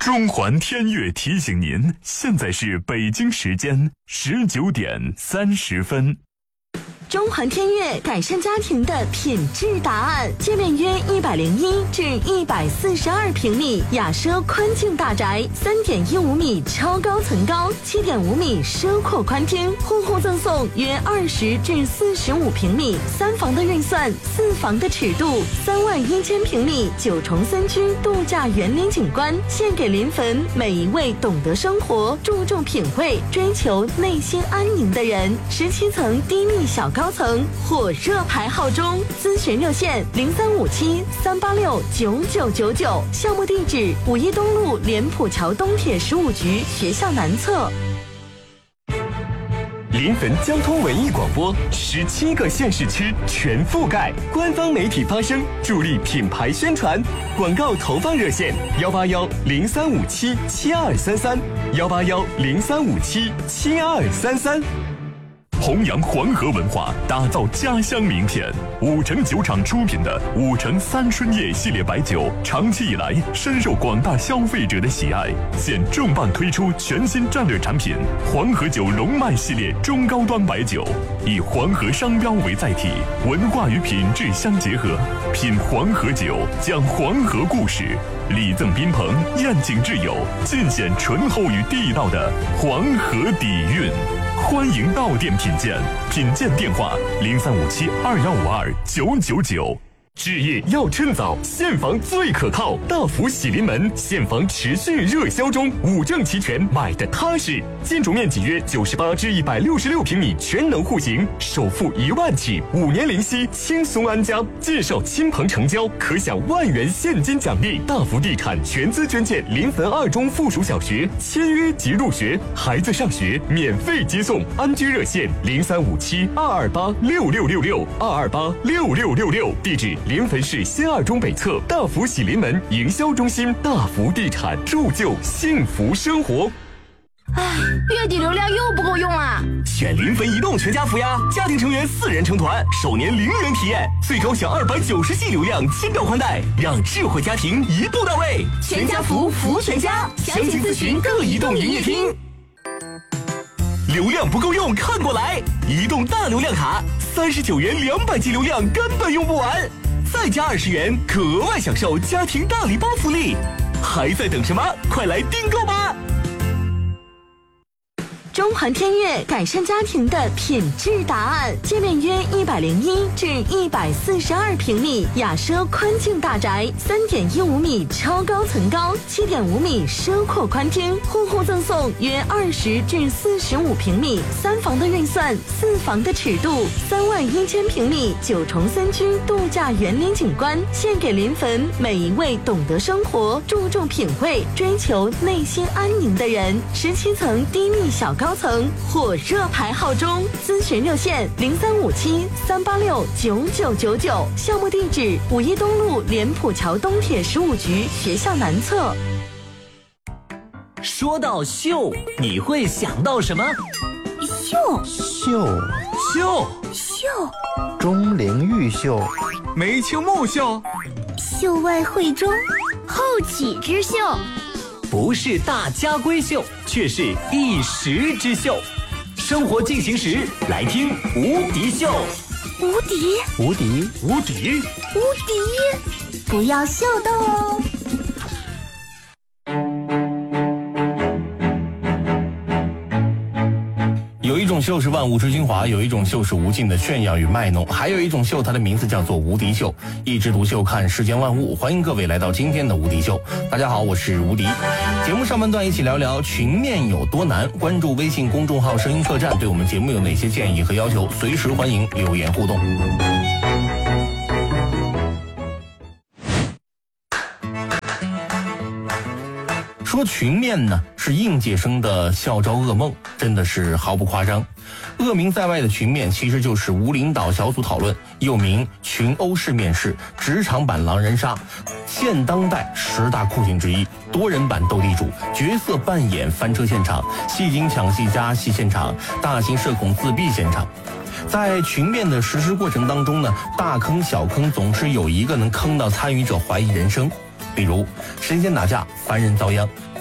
中环天悦提醒您，现在是北京时间19点30分。 中环天悦改善家庭的品质答案，界面约101至142平米雅奢宽境大宅，3.15米超高层高，7.5米奢阔宽厅，户户赠送约20至45平米3房的预算，4房的尺度，31000平米9重3居度假园林景观，献给临汾每一位懂得生活、注重品味、追求内心安宁的人。17层低密小高层火热排号中，咨询热线0357-386-9999，项目地址5一东路莲浦桥东铁15局学校南侧。 临汾交通文艺广播，17个县市区全覆盖，官方媒体发声，助力品牌宣传。广告投放热线181-0357-7233，181-0357-7233。 弘扬黄河文化，打造家乡名片。5城酒厂出品的5城三春叶系列白酒，长期以来深受广大消费者的喜爱。现重磅推出全新战略产品黄河酒龙脉系列中高端白酒，以黄河商标为载体，文化与品质相结合。品黄河酒，讲黄河故事，礼赠宾朋，宴请挚友，尽显醇厚与地道的黄河底蕴。欢迎到店品鉴，品鉴电话0357-2152-999。 置业要趁早，现房最可靠。大福喜临门，现房持续热销中，5证齐全，买的踏实。建筑面积约98至166平米，全能户型，首付1万起，5年零息，轻松安家。介绍亲朋成交，可享1万元现金奖励。大福地产全资捐建临汾2中附属小学，签约即入学，孩子上学免费接送。安居热线0357-228-6666，228-6666，地址临汾市仙二中北侧大福喜临门营销中心，大福地产，铸就幸福生活。 唉，月底流量又不够用啊！ 选临汾移动全家福呀，家庭成员4人成团，首年0元体验，最高享290G 流量，千兆宽带，让智慧家庭一步到位。 全家福，福全家，详情咨询各移动营业厅。 流量不够用，看过来！移动大流量卡，39元200G 流量根本用不完，再加20元，可额外享受家庭大礼包福利，还在等什么？快来订购吧！ 中环天悦改善家庭的品质答案，界面约101至142平米雅奢宽境大宅，3.15米超高层高，7.5米奢阔宽厅，户户赠送约20至45平米3房的预算，4房的尺度，31000平米9重3居度假园林景观，献给临汾每一位懂得生活、注重品味、追求内心安宁的人。17层低密小高层火热排号中，咨询热线0357-386-9999，项目地址5一东路莲浦桥东铁15局学校南侧。 说到秀，你会想到什么？ 秀，钟灵毓秀， 梅秋木秀， 秀外慧中，后起之秀。 不是大家闺秀，却是一时之秀。生活进行时，来听无敌秀。 无敌，不要秀逗哦。 有一种秀是万物之精华，有一种秀是无尽的炫耀与卖弄，还有一种秀，它的名字叫做无敌秀。一枝独秀，看世间万物。欢迎各位来到今天的无敌秀。大家好，我是无敌。节目上半段一起聊聊群面有多难。关注微信公众号声音客栈，对我们节目有哪些建议和要求，随时欢迎留言互动。说群面呢是应届生的校招噩梦，真的是毫不夸张。恶名在外的群面其实就是无领导小组讨论，又名群殴式面试、职场版狼人杀，现当代10大酷刑之一，多人版斗地主、角色扮演翻车现场、戏精抢戏加戏现场、大型社恐自闭现场。在群面的实施过程当中呢，大坑小坑总是有一个能坑到参与者怀疑人生。比如神仙打架、凡人遭殃，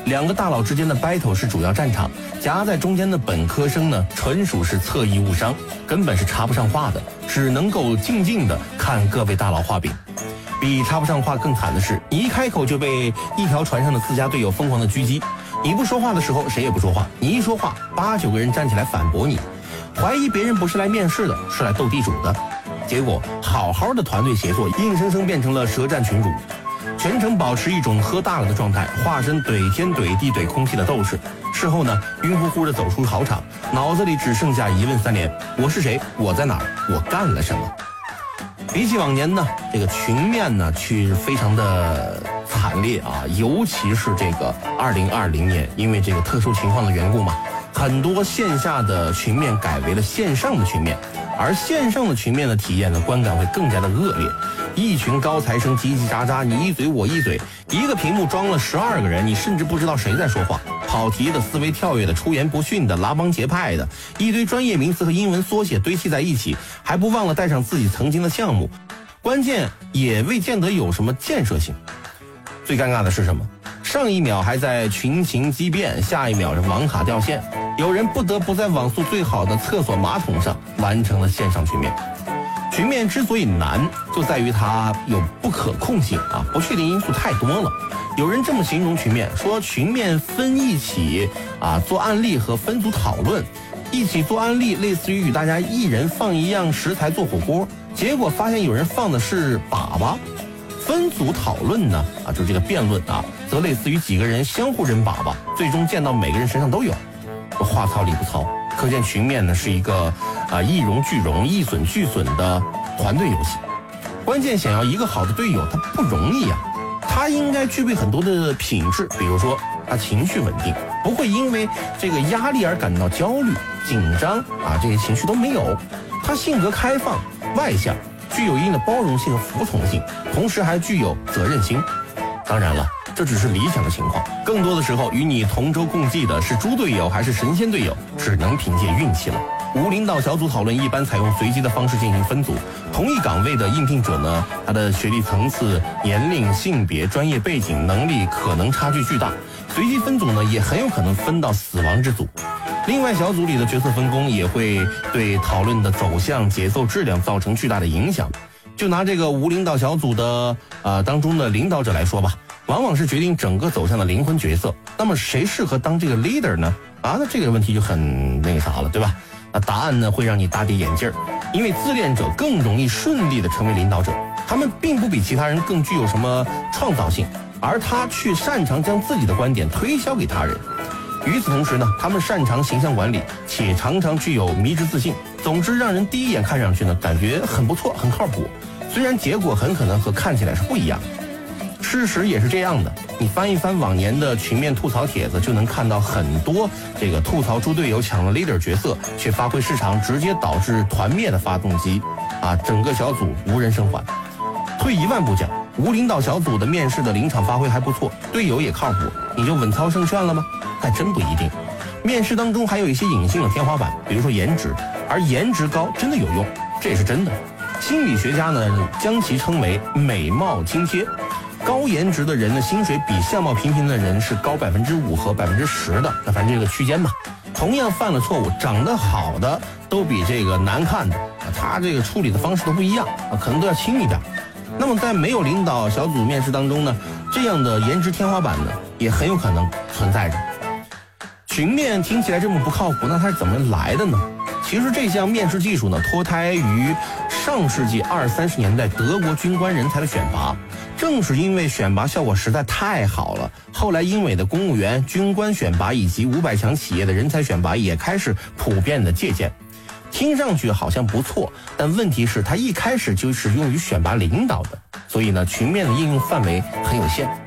两个大佬之间的 battle 是主要战场，夹在中间的本科生呢，纯属是侧翼误伤，根本是插不上话的，只能够静静的看各位大佬画饼。比插不上话更惨的是，你一开口就被一条船上的自家队友疯狂的狙击。你不说话的时候，谁也不说话；你一说话，8、9个人站起来反驳你，怀疑别人不是来面试的，是来斗地主的。结果好好的团队协作，硬生生变成了舌战群儒，全程保持一种喝大了的状态，化身怼天怼地怼空气的斗士。事后呢，晕乎乎的走出考场，脑子里只剩下一问3连：我是谁？我在哪儿？我干了什么？比起往年呢，这个群面呢却非常的惨烈啊，尤其是这个2020年，因为这个特殊情况的缘故嘛，很多线下的群面改为了线上的群面，而线上的群面的体验呢，观感会更加的恶劣。一群高材生叽叽喳喳，你一嘴我一嘴，一个屏幕装了12个人，你甚至不知道谁在说话。跑题的、思维跳跃的、出言不逊的、拉帮结派的，一堆专业名词和英文缩写堆砌在一起，还不忘了带上自己曾经的项目，关键也未见得有什么建设性。最尴尬的是什么？上一秒还在群情激变，下一秒是网卡掉线，有人不得不在网速最好的厕所马桶上完成了线上群面。群面之所以难，就在于它有不可控性啊，不确定因素太多了。有人这么形容群面，说群面分一起做案例和分组讨论。一起做案例类似于与大家一人放一样食材做火锅，结果发现有人放的是粑粑。分组讨论呢就这个辩论则类似于几个人相互扔粑粑，最终溅到每个人身上都有。话糙理不糙，可见群面呢是一个一荣俱荣、一损俱损的团队游戏。关键想要一个好的队友，他不容易啊。他应该具备很多的品质，比如说他情绪稳定，不会因为这个压力而感到焦虑、紧张这些情绪都没有。他性格开放、外向，具有一定的包容性和服从性，同时还具有责任心。当然了，这只是理想的情况，更多的时候与你同舟共济的是猪队友还是神仙队友，只能凭借运气了。无领导小组讨论一般采用随机的方式进行分组，同一岗位的应聘者呢，他的学历层次、年龄、性别、专业背景、能力可能差距巨大，随机分组呢也很有可能分到死亡之组。另外，小组里的角色分工也会对讨论的走向、节奏、质量造成巨大的影响。就拿这个无领导小组的当中的领导者来说吧，往往是决定整个走向的灵魂角色。那么谁适合当这个 leader 呢？那这个问题就很那个啥了，对吧？那答案呢会让你大跌眼镜，因为自恋者更容易顺利的成为领导者，他们并不比其他人更具有什么创造性，而他却擅长将自己的观点推销给他人。与此同时呢，他们擅长形象管理，且常常具有迷之自信。总之，让人第一眼看上去呢，感觉很不错，很靠谱。虽然结果很可能和看起来是不一样的。事实也是这样的，你翻一翻往年的群面吐槽帖子，就能看到很多这个吐槽猪队友抢了 leader 角色，却发挥失常，直接导致团灭的发动机整个小组无人生还。退一万步讲，无领导小组的面试的临场发挥还不错，队友也靠谱，你就稳操胜券了吗？还真不一定。面试当中还有一些隐性的天花板，比如说颜值，而颜值高真的有用，这也是真的。心理学家呢将其称为美貌津贴。高颜值的人的薪水比相貌平平的人是高5%和10%的，那反正这个区间嘛。同样犯了错误，长得好的都比这个难看的，他这个处理的方式都不一样可能都要轻一点。那么在没有领导小组面试当中呢，这样的颜值天花板呢也很有可能存在着。群面听起来这么不靠谱，那它是怎么来的呢？其实这项面试技术呢，脱胎于上世纪20、30年代德国军官人才的选拔。正是因为选拔效果实在太好了，后来英美的公务员、军官选拔以及500强企业的人才选拔也开始普遍的借鉴。听上去好像不错，但问题是它一开始就是用于选拔领导的，所以呢，群面的应用范围很有限。